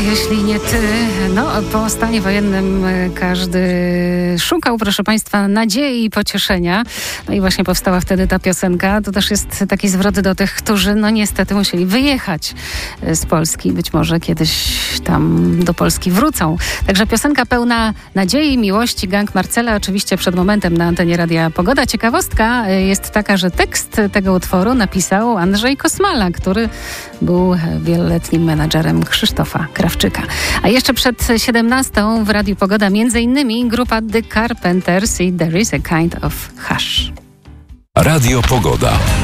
jeśli nie ty. No, po stanie wojennym każdy szukał, proszę Państwa, nadziei i pocieszenia. No i właśnie powstała wtedy ta piosenka. To też jest taki zwrot do tych, którzy no niestety musieli wyjechać z Polski. Być może kiedyś tam do Polski wrócą. Także piosenka pełna nadziei, miłości. Gang Marcela oczywiście przed momentem na antenie Radia Pogoda. Ciekawostka jest taka, że tekst tego utworu napisał Andrzej Kosmala, który był wieloletnim menadżerem Krzysztofa Krawczyka. A jeszcze przed 17 w Radiu Pogoda m.in. grupa The Carpenters i There is a Kind of Hush. Radio Pogoda.